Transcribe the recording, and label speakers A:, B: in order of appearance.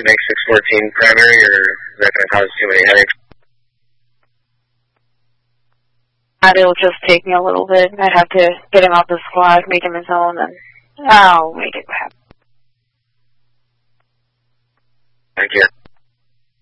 A: to make 614 primary, or is that going to cause too many headaches?
B: It'll just take me a little bit. I'd have to get him out the squad, make him his own, and I'll make it